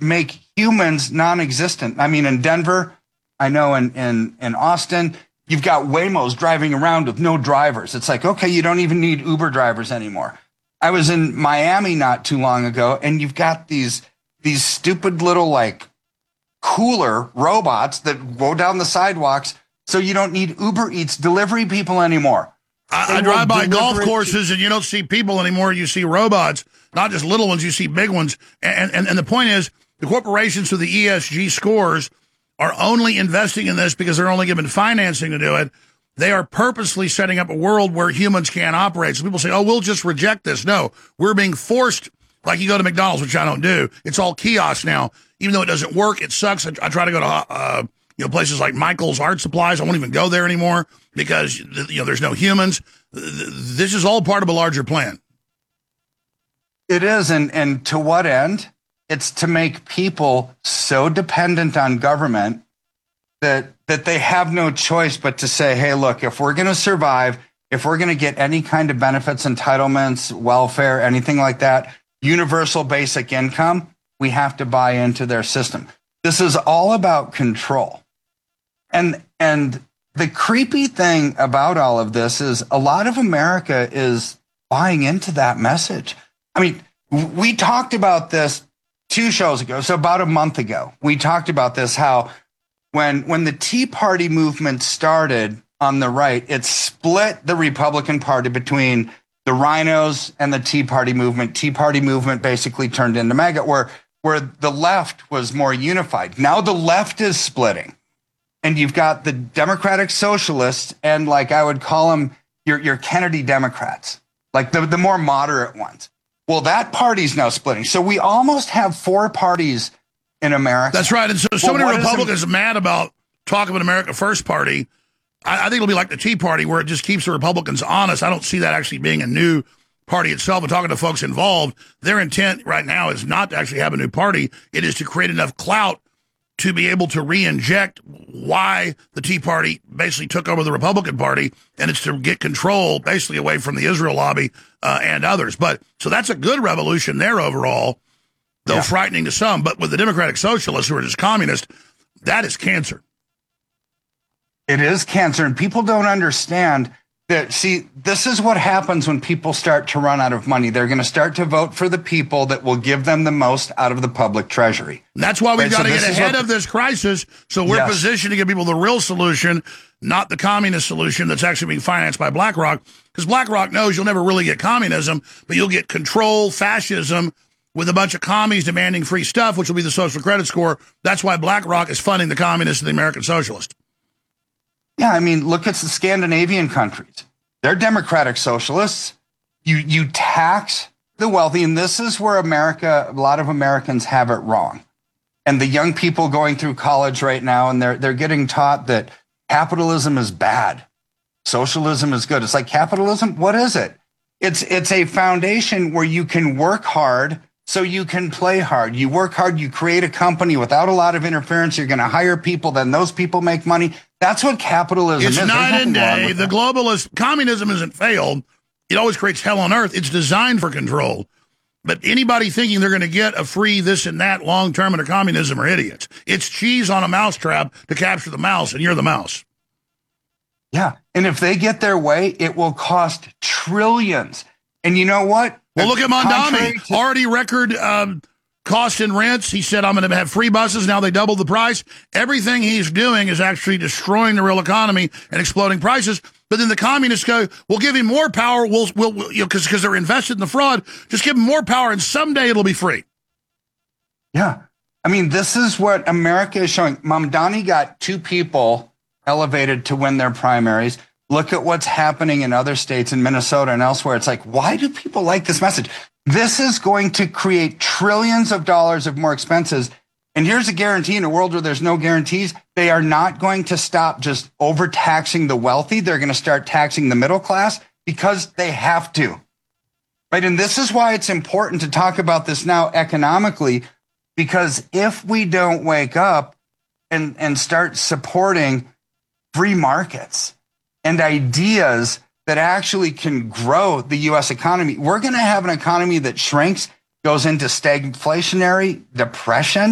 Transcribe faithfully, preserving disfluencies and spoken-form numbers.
make humans non-existent. I mean, in Denver, I know in, in, in Austin, you've got Waymos driving around with no drivers. It's like, okay, you don't even need Uber drivers anymore. I was in Miami not too long ago, and you've got these these stupid little like cooler robots that go down the sidewalks, so you don't need Uber Eats delivery people anymore. I, I drive by golf courses, and you don't see people anymore. You see robots, not just little ones. You see big ones. And and, and the point is, the corporations with the E S G scores are only investing in this because they're only given financing to do it. They are purposely setting up a world where humans can't operate. So people say, oh, we'll just reject this. No, we're being forced, like you go to McDonald's, which I don't do. It's all kiosks now. Even though it doesn't work, it sucks. I, I try to go to uh, you know places like Michael's Art Supplies. I won't even go there anymore because you know there's no humans. This is all part of a larger plan. It is, and, and to what end? It's to make people so dependent on government that that they have no choice but to say, hey, look, if we're going to survive, if we're going to get any kind of benefits, entitlements, welfare, anything like that, universal basic income, we have to buy into their system. This is all about control. And and the creepy thing about all of this is a lot of America is buying into that message. I mean, we talked about this two shows ago, so about a month ago. We talked about this, how when when the Tea Party movement started on the right, it split the Republican Party between the rhinos and the Tea Party movement. Tea Party movement basically turned into MAGA, where, where the left was more unified. Now the left is splitting. And you've got the Democratic Socialists and, like I would call them, your, your Kennedy Democrats, like the, the more moderate ones. Well, that party's now splitting. So we almost have four parties in America. That's right. And so, so well, many Republicans are mad about talk about America First Party. I, I think it'll be like the Tea Party, where it just keeps the Republicans honest. I don't see that actually being a new party itself. And talking to folks involved, their intent right now is not to actually have a new party. It is to create enough clout to be able to re-inject why the Tea Party basically took over the Republican Party, and it's to get control basically away from the Israel lobby uh, and others. But so that's a good revolution there overall, though yeah. frightening to some. But with the Democratic Socialists, who are just communist, that is cancer. It is cancer, and people don't understand that. See, this is what happens when people start to run out of money. They're going to start to vote for the people that will give them the most out of the public treasury. And that's why we've right? got so to get ahead what, of this crisis, so we're yes. positioned to give people the real solution, not the communist solution that's actually being financed by BlackRock, because BlackRock knows you'll never really get communism, but you'll get control, fascism, with a bunch of commies demanding free stuff, which will be the social credit score. That's why BlackRock is funding the communists and the American socialists. Yeah, I mean, look at the Scandinavian countries. They're democratic socialists. You you tax the wealthy, and this is where America, a lot of Americans have it wrong. And the young people going through college right now, and they're they're getting taught that capitalism is bad, socialism is good. It's like, capitalism, what is it? It's it's a foundation where you can work hard so you can play hard. You work hard, you create a company without a lot of interference. You're going to hire people, then those people make money. That's what capitalism it's is. It's night and day. The globalist communism isn't failed. It always creates hell on earth. It's designed for control. But anybody thinking they're going to get a free this and that long term under communism are idiots. It's cheese on a mousetrap to capture the mouse, and you're the mouse. Yeah. And if they get their way, it will cost trillions. And you know what? Well, look at Mondani. To- already record um, cost and rents. He said, I'm going to have free buses. Now they doubled the price. Everything he's doing is actually destroying the real economy and exploding prices. But then the communists go, we'll give him more power. We'll, we'll, we'll you know, because because they're invested in the fraud. Just give him more power, and someday it'll be free. Yeah. I mean, this is what America is showing. Mamdani got two people elevated to win their primaries. Look at what's happening in other states, in Minnesota and elsewhere. It's like, why do people like this message? This is going to create trillions of dollars of more expenses. And here's a guarantee: in a world where there's no guarantees, they are not going to stop just overtaxing the wealthy. They're going to start taxing the middle class because they have to. Right? And this is why it's important to talk about this now economically, because if we don't wake up and, and start supporting free markets and ideas that actually can grow the U S economy, we're going to have an economy that shrinks, goes into stagflationary depression.